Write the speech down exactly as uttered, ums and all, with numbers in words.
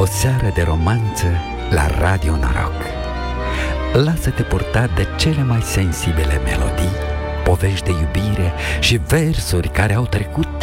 O seară de romanță la Radio Noroc. Lasă-te purta de cele mai sensibile melodii, povești de iubire și versuri care au trecut